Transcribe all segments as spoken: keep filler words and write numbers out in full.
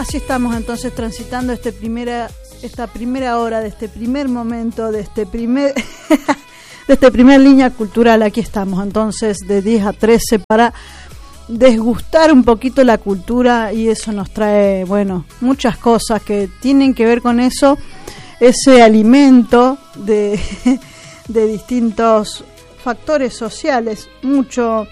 Así estamos entonces transitando este primera, esta primera hora de este primer momento, de este primer, de este primer línea cultural. Aquí estamos entonces de diez a trece para desgustar un poquito la cultura, y eso nos trae, bueno, muchas cosas que tienen que ver con eso, ese alimento de, de distintos factores sociales, mucho,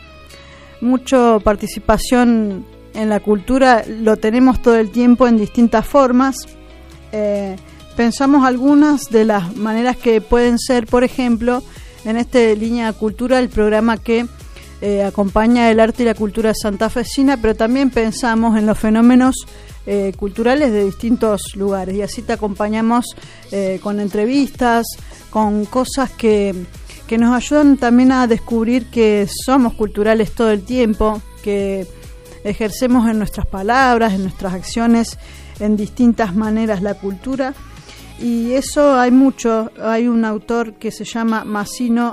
mucho participación en la cultura, lo tenemos todo el tiempo en distintas formas. Eh, pensamos algunas de las maneras que pueden ser, por ejemplo, en este Línea Cultura, el programa que eh, acompaña el arte y la cultura santafesina, pero también pensamos en los fenómenos eh, culturales de distintos lugares, y así te acompañamos eh, con entrevistas, con cosas que, que nos ayudan también a descubrir que somos culturales todo el tiempo, que ejercemos en nuestras palabras, en nuestras acciones, en distintas maneras la cultura. Y eso hay mucho. Hay un autor que se llama Massimo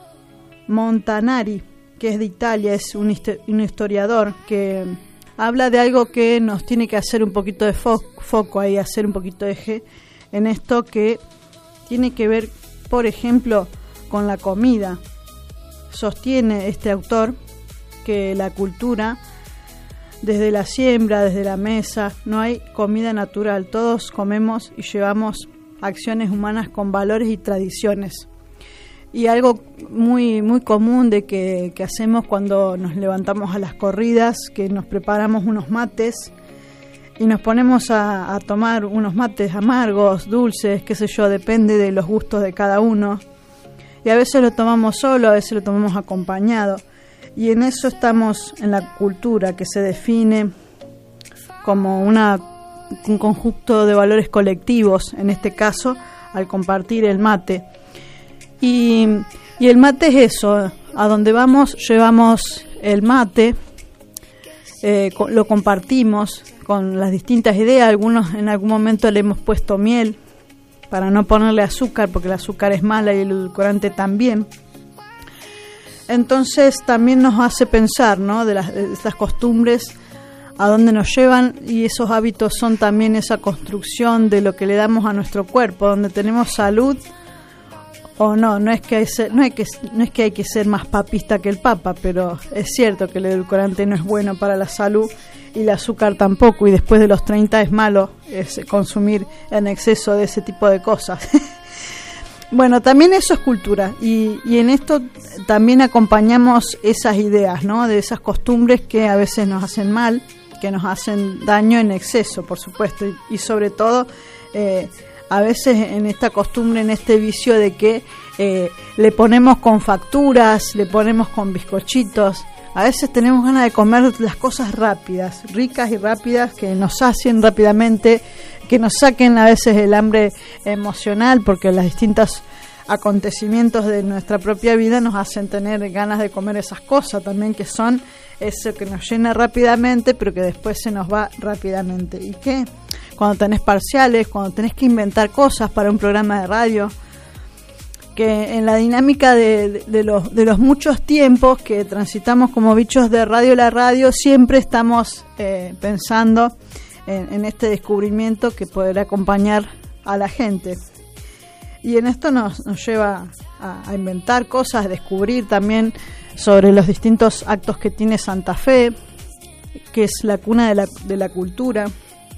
Montanari, que es de Italia, es un, un historiador que habla de algo que nos tiene que hacer un poquito de fo- foco ahí, hacer un poquito de eje en esto, que tiene que ver, por ejemplo, con la comida. Sostiene este autor que la cultura, desde la siembra, desde la mesa, no hay comida natural. Todos comemos y llevamos acciones humanas con valores y tradiciones. Y algo muy muy común de que, que hacemos cuando nos levantamos a las corridas, que nos preparamos unos mates y nos ponemos a, a tomar unos mates amargos, dulces, qué sé yo, depende de los gustos de cada uno. Y a veces lo tomamos solo, a veces lo tomamos acompañado. Y en eso estamos en la cultura, que se define como una, un conjunto de valores colectivos, en este caso, al compartir el mate. Y, y el mate es eso, a donde vamos llevamos el mate, eh, lo compartimos con las distintas ideas. Algunos en algún momento le hemos puesto miel para no ponerle azúcar, porque el azúcar es mala y el edulcorante también. Entonces también nos hace pensar, ¿no?, de, las, de estas costumbres, a dónde nos llevan, y esos hábitos son también esa construcción de lo que le damos a nuestro cuerpo, donde tenemos salud o no. No es que hay, no hay que no es que hay que ser más papista que el Papa, pero es cierto que el edulcorante no es bueno para la salud y el azúcar tampoco, y después de los treinta es malo es consumir en exceso de ese tipo de cosas. Bueno, también eso es cultura, y, y en esto también acompañamos esas ideas, ¿no?, de esas costumbres que a veces nos hacen mal, que nos hacen daño en exceso, por supuesto, y, y sobre todo eh, a veces en esta costumbre, en este vicio de que eh, le ponemos con facturas, le ponemos con bizcochitos. A veces tenemos ganas de comer las cosas rápidas, ricas y rápidas, que nos sacien rápidamente, que nos saquen a veces el hambre emocional, porque los distintos acontecimientos de nuestra propia vida nos hacen tener ganas de comer esas cosas también, que son eso que nos llena rápidamente, pero que después se nos va rápidamente. Y que cuando tenés parciales, cuando tenés que inventar cosas para un programa de radio, que en la dinámica de, de, de, los, de los muchos tiempos que transitamos como bichos de radio a la radio, siempre estamos eh, pensando en, en este descubrimiento que podrá acompañar a la gente. Y en esto nos, nos lleva a, a inventar cosas, a descubrir también sobre los distintos actos que tiene Santa Fe, que es la cuna de la, de la cultura,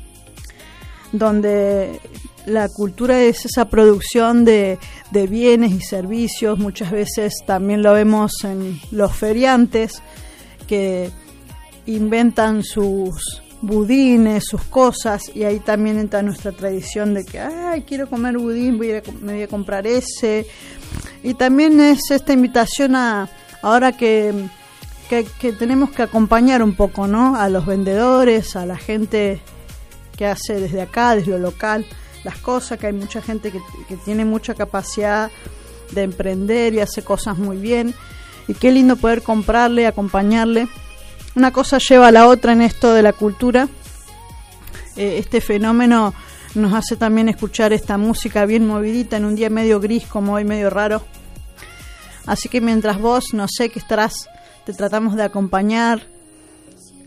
donde la cultura es esa producción de, de bienes y servicios. Muchas veces también lo vemos en los feriantes que inventan sus budines, sus cosas, y ahí también entra nuestra tradición de que, ay, quiero comer budín, voy a, me voy a comprar ese. Y también es esta invitación a, ahora que, que, que tenemos que acompañar un poco, ¿no?, a los vendedores, a la gente que hace desde acá, desde lo local, las cosas, que hay mucha gente que, que tiene mucha capacidad de emprender y hace cosas muy bien, y qué lindo poder comprarle, acompañarle. Una cosa lleva a la otra en esto de la cultura. Eh, este fenómeno nos hace también escuchar esta música bien movidita en un día medio gris como hoy, medio raro. Así que mientras vos, no sé, que estarás, te tratamos de acompañar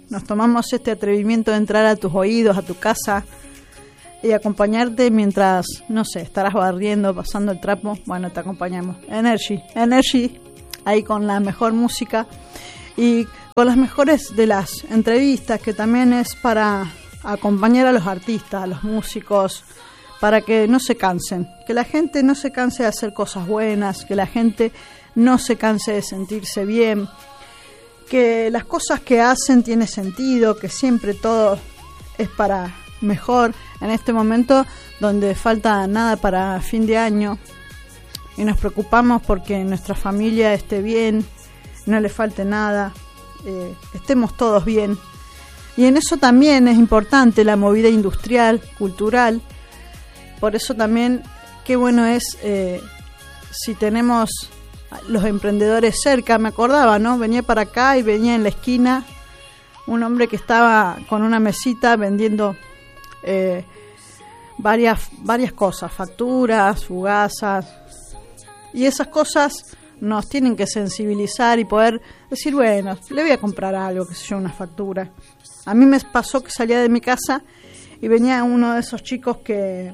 nos tomamos este atrevimiento de entrar a tus oídos, a tu casa y acompañarte mientras, no sé, estarás barriendo, pasando el trapo. Bueno, te acompañamos. Energy, Energy, ahí con la mejor música y con las mejores de las entrevistas, que también es para acompañar a los artistas, a los músicos, para que no se cansen, que la gente no se canse de hacer cosas buenas, que la gente no se canse de sentirse bien, que las cosas que hacen tienen sentido, que siempre todo es para mejor. En este momento donde falta nada para fin de año y nos preocupamos porque nuestra familia esté bien, no le falte nada, eh, estemos todos bien. Y en eso también es importante la movida industrial, cultural. Por eso también qué bueno es eh, si tenemos los emprendedores cerca. Me acordaba, ¿no? Venía para acá y venía en la esquina un hombre que estaba con una mesita vendiendo eh, varias, varias cosas, facturas, fugazas. Y esas cosas nos tienen que sensibilizar y poder decir, bueno, le voy a comprar algo, qué sé yo, una factura. A mí me pasó que salía de mi casa y venía uno de esos chicos que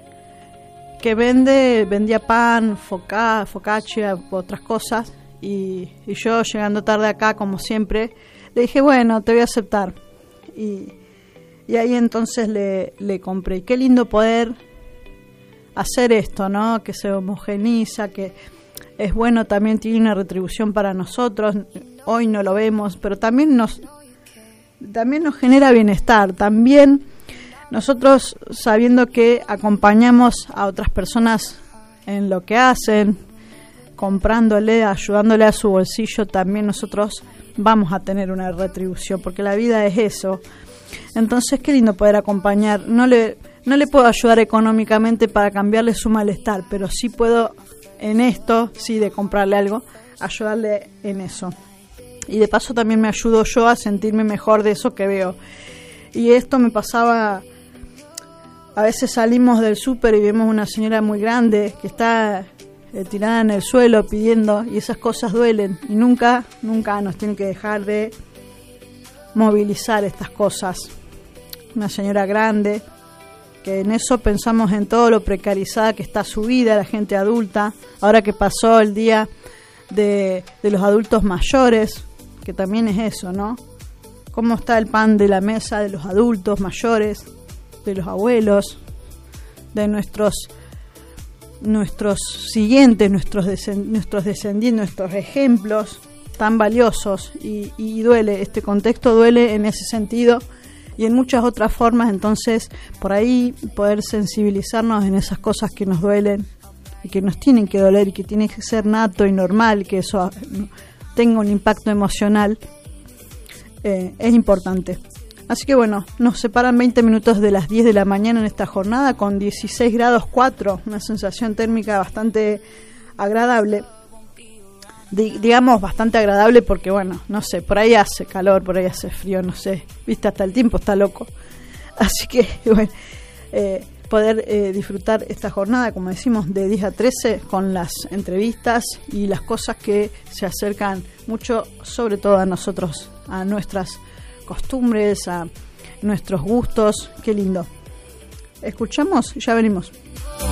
que vende, vendía pan, foca, focaccia, otras cosas, y, y yo llegando tarde acá, como siempre, le dije, bueno, te voy a aceptar. Y, y ahí entonces le, le compré. Y qué lindo poder hacer esto, ¿no? Que se homogeniza, que es bueno, también tiene una retribución para nosotros. Hoy no lo vemos, pero también nos, también nos genera bienestar, también. Nosotros, sabiendo que acompañamos a otras personas en lo que hacen, comprándole, ayudándole a su bolsillo, también nosotros vamos a tener una retribución, porque la vida es eso. Entonces, qué lindo poder acompañar. No le, no le puedo ayudar económicamente para cambiarle su malestar, pero sí puedo en esto, sí, de comprarle algo, ayudarle en eso. Y de paso también me ayudo yo a sentirme mejor de eso que veo. Y esto me pasaba... A veces salimos del súper y vemos una señora muy grande que está eh, tirada en el suelo pidiendo, y esas cosas duelen. Y nunca, nunca nos tienen que dejar de movilizar estas cosas. Una señora grande, que en eso pensamos en todo lo precarizada que está su vida, la gente adulta. Ahora que pasó el día de, de los adultos mayores, que también es eso, ¿no? ¿Cómo está el pan de la mesa de los adultos mayores? De los abuelos, de nuestros nuestros siguientes, nuestros descend- nuestros descendientes, nuestros ejemplos tan valiosos, y, y duele, este contexto duele en ese sentido y en muchas otras formas. Entonces, por ahí poder sensibilizarnos en esas cosas que nos duelen y que nos tienen que doler y que tiene que ser nato y normal que eso tenga un impacto emocional, eh, es importante. Así que bueno, nos separan veinte minutos de las diez de la mañana en esta jornada con dieciséis grados cuatro, una sensación térmica bastante agradable. D- digamos bastante agradable porque bueno, no sé, por ahí hace calor, por ahí hace frío, no sé, viste, hasta el tiempo está loco. Así que bueno, eh, poder eh, disfrutar esta jornada, como decimos, de diez a trece con las entrevistas y las cosas que se acercan mucho, sobre todo a nosotros, a nuestras costumbres, a nuestros gustos. Qué lindo. Escuchamos y ya venimos.